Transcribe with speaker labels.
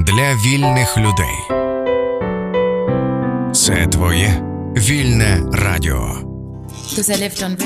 Speaker 1: для вільних людей. Це твоє вільне радіо.
Speaker 2: Tú se left on